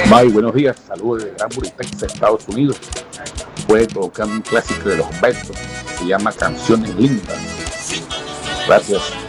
May, buenos días, saludos de Granbury, Texas, Estados Unidos. Puede colocar un clásico de los Beatles, se llama Canciones Lindas. Gracias.